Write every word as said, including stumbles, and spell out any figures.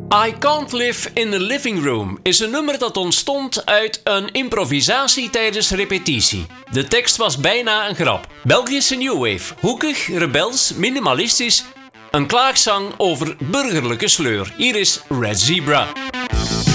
I Can't Live in the Living Room is een nummer dat ontstond uit een improvisatie tijdens repetitie. De tekst was bijna een grap. Belgische New Wave, hoekig, rebels, minimalistisch. Een klaagzang over burgerlijke sleur. Hier is Red Zebra.